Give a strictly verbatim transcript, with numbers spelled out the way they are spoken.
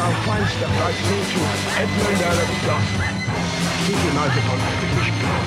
our fine stuff. I say to Edmund Alexander, United on British